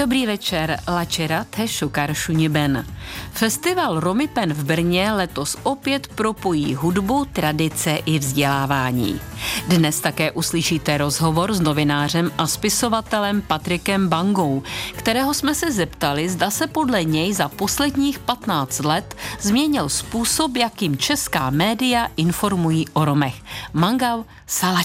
Dobrý večer, Lačera Šukar Šuniben. Festival Romipen v Brně letos opět propojí hudbu, tradice i vzdělávání. Dnes také uslyšíte rozhovor s novinářem a spisovatelem Patrikem Bangou, kterého jsme se zeptali, zda se podle něj za posledních 15 let změnil způsob, jakým česká média informují o Romech. Mangau Salačera.